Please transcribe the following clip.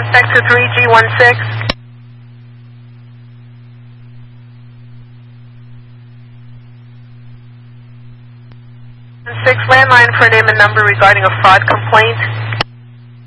Sector 3G16. 6 landline for name and number regarding a fraud complaint.